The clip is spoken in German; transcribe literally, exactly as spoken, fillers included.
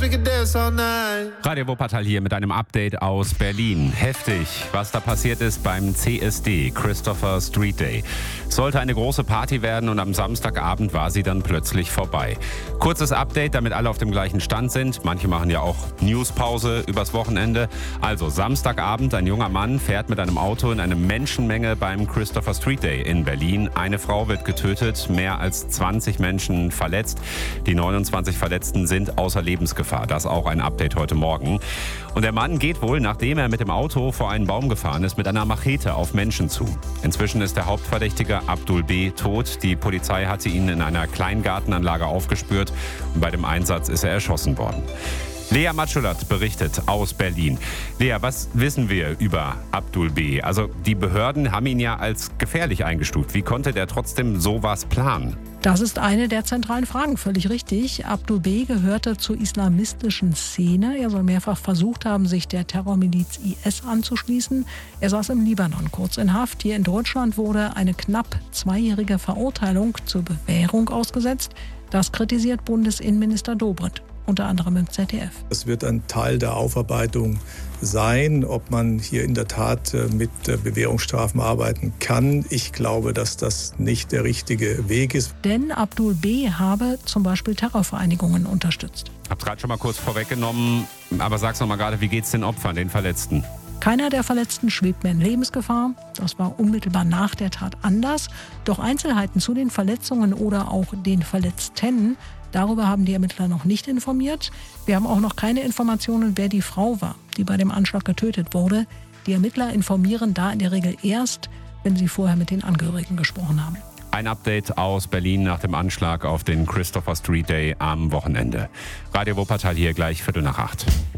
Radio Wuppertal hier mit einem Update aus Berlin. Heftig, was da passiert ist beim C S D, Christopher Street Day. Es sollte eine große Party werden und am Samstagabend war sie dann plötzlich vorbei. Kurzes Update, damit alle auf dem gleichen Stand sind. Manche machen ja auch Newspause übers Wochenende. Also Samstagabend, ein junger Mann fährt mit einem Auto in eine Menschenmenge beim Christopher Street Day in Berlin. Eine Frau wird getötet, mehr als zwanzig Menschen verletzt. Die neunundzwanzig Verletzten sind außer Lebensgefahr. Das auch ein Update heute Morgen. Und der Mann geht wohl, nachdem er mit dem Auto vor einen Baum gefahren ist, mit einer Machete auf Menschen zu. Inzwischen ist der Hauptverdächtige Abdul B. tot. Die Polizei hatte ihn in einer Kleingartenanlage aufgespürt und bei dem Einsatz ist er erschossen worden. Lea Matschulat berichtet aus Berlin. Lea, was wissen wir über Abdul B.? Also die Behörden haben ihn ja als gefährlich eingestuft. Wie konnte der trotzdem sowas planen? Das ist eine der zentralen Fragen, völlig richtig. Abdul B. gehörte zur islamistischen Szene. Er soll mehrfach versucht haben, sich der Terrormiliz I S anzuschließen. Er saß im Libanon kurz in Haft. Hier in Deutschland wurde eine knapp zweijährige Verurteilung zur Bewährung ausgesetzt. Das kritisiert Bundesinnenminister Dobrindt, unter anderem im Z D F. Es wird ein Teil der Aufarbeitung sein, ob man hier in der Tat mit Bewährungsstrafen arbeiten kann. Ich glaube, dass das nicht der richtige Weg ist. Denn Abdul B. habe zum Beispiel Terrorvereinigungen unterstützt. Ich habe es gerade schon mal kurz vorweggenommen, aber sag's noch mal gerade, wie geht's den Opfern, den Verletzten? Keiner der Verletzten schwebt mehr in Lebensgefahr. Das war unmittelbar nach der Tat anders. Doch Einzelheiten zu den Verletzungen oder auch den Verletzten, darüber haben die Ermittler noch nicht informiert. Wir haben auch noch keine Informationen, wer die Frau war, die bei dem Anschlag getötet wurde. Die Ermittler informieren da in der Regel erst, wenn sie vorher mit den Angehörigen gesprochen haben. Ein Update aus Berlin nach dem Anschlag auf den Christopher Street Day am Wochenende. Radio Wuppertal hier gleich Viertel nach acht.